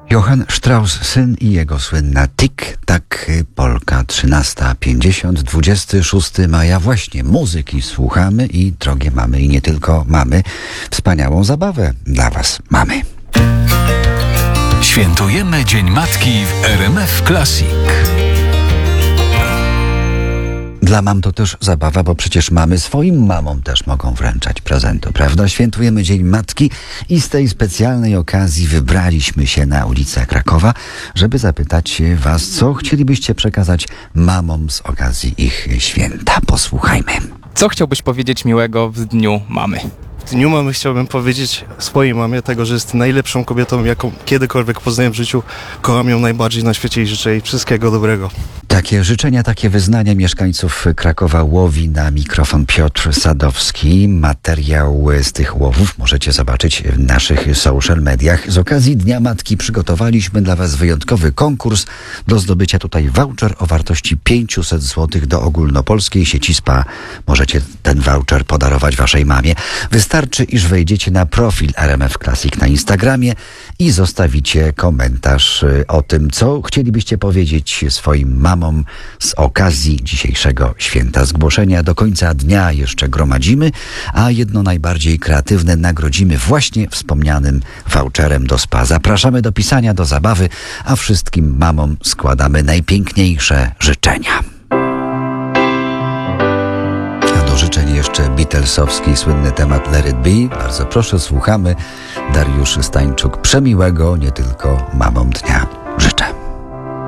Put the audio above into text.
Johann Strauss, syn i jego słynna Tik-tak, Polka 13:50, 26 maja. Właśnie muzyki słuchamy i, drogie mamy, i nie tylko mamy, wspaniałą zabawę dla was mamy. Świętujemy Dzień Matki w RMF Classic. Dla mam to też zabawa, bo przecież mamy swoim mamom też mogą wręczać prezenty, prawda? Świętujemy Dzień Matki i z tej specjalnej okazji wybraliśmy się na ulicę Krakowa, żeby zapytać was, co chcielibyście przekazać mamom z okazji ich święta. Posłuchajmy. Co chciałbyś powiedzieć miłego w Dniu Mamy? W Dniu Mamy chciałbym powiedzieć swojej mamie tego, że jest najlepszą kobietą, jaką kiedykolwiek poznałem w życiu. Kocham ją najbardziej na świecie i życzę jej wszystkiego dobrego. Takie życzenia, takie wyznania mieszkańców Krakowa łowi na mikrofon Piotr Sadowski. Materiał z tych łowów możecie zobaczyć w naszych social mediach. Z okazji Dnia Matki przygotowaliśmy dla was wyjątkowy konkurs. Do zdobycia tutaj voucher o wartości 500 zł do ogólnopolskiej sieci spa. Możecie ten voucher podarować waszej mamie. Wystarczy, iż wejdziecie na profil RMF Classic na Instagramie i zostawicie komentarz o tym, co chcielibyście powiedzieć swoim mamom z okazji dzisiejszego święta. Zgłoszenia do końca dnia jeszcze gromadzimy, a jedno najbardziej kreatywne nagrodzimy właśnie wspomnianym voucherem do spa. Zapraszamy do pisania, do zabawy, a wszystkim mamom składamy najpiękniejsze życzenia. Do życzeń jeszcze Beatlesowski słynny temat Let It Be. Bardzo proszę, słuchamy. Dariusz Stańczuk, przemiłego nie tylko mamom dnia.